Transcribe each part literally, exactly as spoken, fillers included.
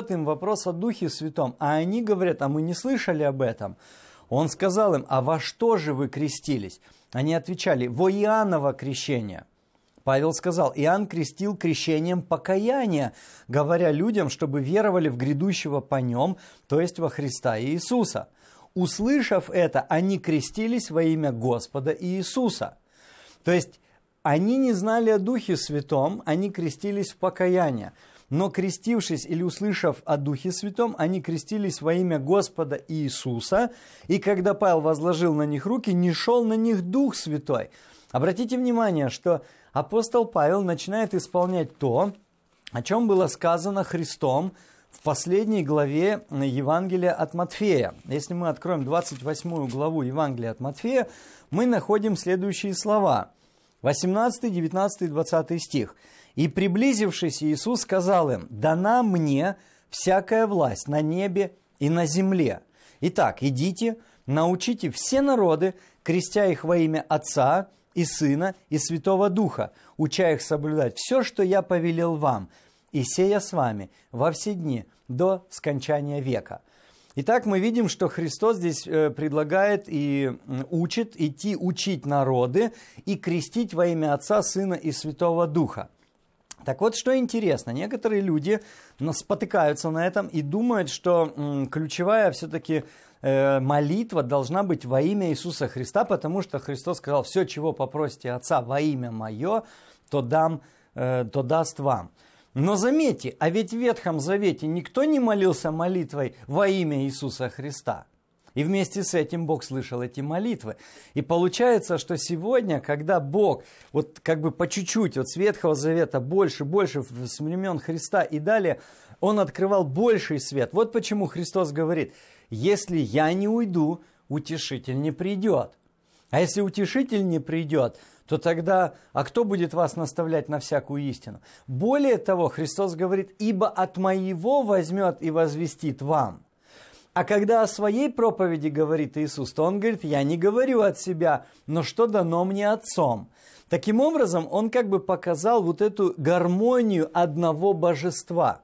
задает им вопрос о Духе Святом, а они говорят, а мы не слышали об этом. Он сказал им, а во что же вы крестились? Они отвечали, во Иоанново крещение. Павел сказал, Иоанн крестил крещением покаяния, говоря людям, чтобы веровали в грядущего по нем, то есть во Христа Иисуса. Услышав это, они крестились во имя Господа Иисуса. То есть они не знали о Духе Святом, они крестились в покаяние. Но крестившись или услышав о Духе Святом, они крестились во имя Господа Иисуса. И когда Павел возложил на них руки, не шел на них Дух Святой. Обратите внимание, что апостол Павел начинает исполнять то, о чем было сказано Христом в последней главе Евангелия от Матфея. Если мы откроем двадцать восьмую главу Евангелия от Матфея, мы находим следующие слова. восемнадцатый, девятнадцатый, двадцатый стих. «И, приблизившись, Иисус сказал им, дана мне всякая власть на небе и на земле. Итак, идите, научите все народы, крестя их во имя Отца и Сына и Святого Духа, уча их соблюдать все, что я повелел вам, и сея с вами во все дни до скончания века». Итак, мы видим, что Христос здесь предлагает и учит идти учить народы и крестить во имя Отца, Сына и Святого Духа. Так вот, что интересно, некоторые люди спотыкаются на этом и думают, что м, ключевая все-таки э, молитва должна быть во имя Иисуса Христа, потому что Христос сказал, все, чего попросите Отца во имя Мое, то, дам, э, то даст вам. Но заметьте, а ведь в Ветхом Завете никто не молился молитвой во имя Иисуса Христа. И вместе с этим Бог слышал эти молитвы. И получается, что сегодня, когда Бог, вот как бы по чуть-чуть, вот с Ветхого Завета больше, больше с времен Христа и далее, Он открывал больший свет. Вот почему Христос говорит, если я не уйду, утешитель не придет. А если утешитель не придет, то тогда, а кто будет вас наставлять на всякую истину? Более того, Христос говорит, ибо от моего возьмет и возвестит вам. А когда о своей проповеди говорит Иисус, то Он говорит, я не говорю от себя, но что дано мне Отцом. Таким образом, Он как бы показал вот эту гармонию одного божества.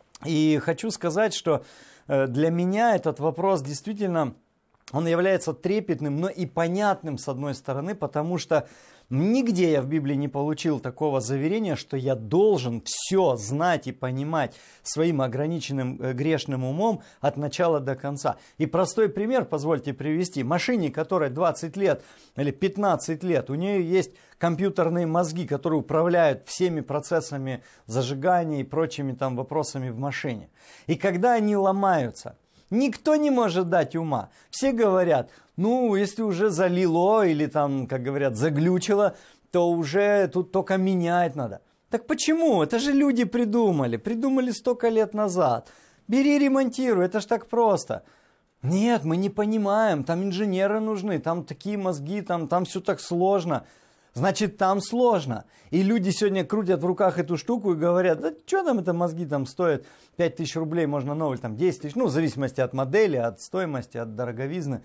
И хочу сказать, что для меня этот вопрос действительно, он является трепетным, но и понятным с одной стороны, потому что нигде я в Библии не получил такого заверения, что я должен все знать и понимать своим ограниченным грешным умом от начала до конца. И простой пример, позвольте привести. Машине, которой двадцать лет или пятнадцать лет, у нее есть компьютерные мозги, которые управляют всеми процессами зажигания и прочими там вопросами в машине. И когда они ломаются, никто не может дать ума. Все говорят, ну, если уже залило или там, как говорят, заглючило, то уже тут только менять надо. Так почему? Это же люди придумали. Придумали столько лет назад. Бери, ремонтируй, это ж так просто. Нет, мы не понимаем, там инженеры нужны, там такие мозги, там, там все так сложно. Значит, там сложно. И люди сегодня крутят в руках эту штуку и говорят, да что там это мозги там стоят, пять тысяч рублей можно новый, там десять тысяч, ну, в зависимости от модели, от стоимости, от дороговизны.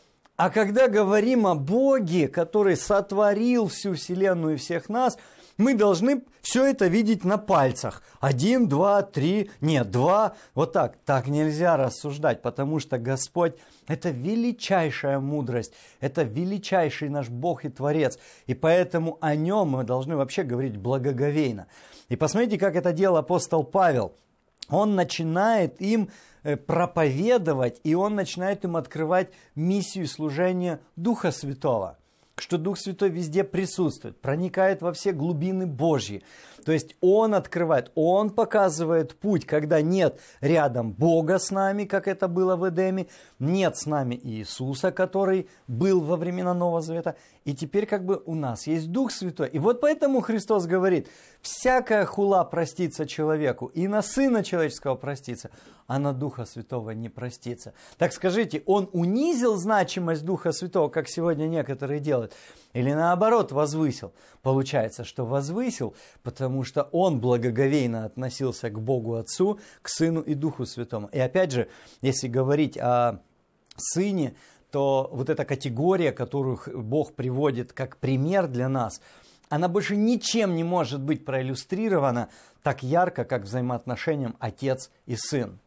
А когда говорим о Боге, который сотворил всю вселенную и всех нас, мы должны все это видеть на пальцах. Один, два, три, нет, два. Вот так. Так нельзя рассуждать, потому что Господь – это величайшая мудрость, это величайший наш Бог и Творец. И поэтому о Нем мы должны вообще говорить благоговейно. И посмотрите, как это делал апостол Павел. Он начинает им проповедовать, и он начинает им открывать миссию служения Духа Святого. Что Дух Святой везде присутствует, проникает во все глубины Божьи. То есть Он открывает, Он показывает путь, когда нет рядом Бога с нами, как это было в Эдеме, нет с нами Иисуса, который был во времена Нового Завета, и теперь как бы у нас есть Дух Святой. И вот поэтому Христос говорит, всякая хула простится человеку, и на Сына Человеческого простится, а на Духа Святого не простится. Так скажите, Он унизил значимость Духа Святого, как сегодня некоторые делают, или наоборот возвысил? Получается, что возвысил, потому что Он благоговейно относился к Богу Отцу, к Сыну и Духу Святому. И опять же, если говорить о Сыне, то вот эта категория, которую Бог приводит как пример для нас, она больше ничем не может быть проиллюстрирована так ярко, как взаимоотношением Отец и Сын.